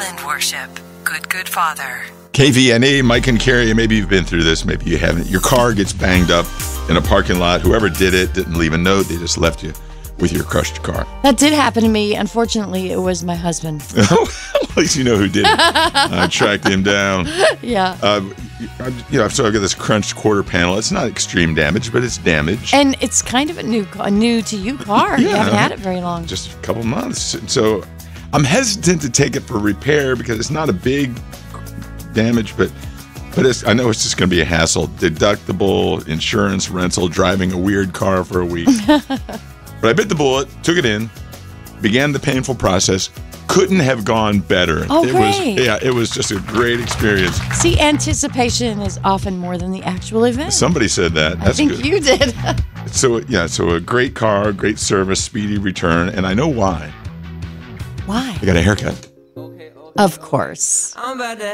Island Worship. Good Father. KVNA, Mike and Carrie, maybe you've been through this, maybe you haven't. Your car gets banged up in a parking lot. Whoever did it didn't leave a note. They just left you with your crushed car. That did happen to me. Unfortunately, it was my husband. At least you know who did it. I tracked him down. Yeah. So I've got this crunched quarter panel. It's not extreme damage, but it's damage. And it's kind of a new to you car. You haven't had it very long. Just a couple months. So I'm hesitant to take it for repair because it's not a big damage, but I know it's just going to be a hassle. Deductible, insurance, rental, driving a weird car for a week. But I bit the bullet, took it in, began the painful process. Couldn't have gone better. Oh, great. It was just a great experience. See, anticipation is often more than the actual event. Somebody said that. That's I think good. you did. So a great car, great service, speedy return, and I know why. Why? I got a haircut. Of course.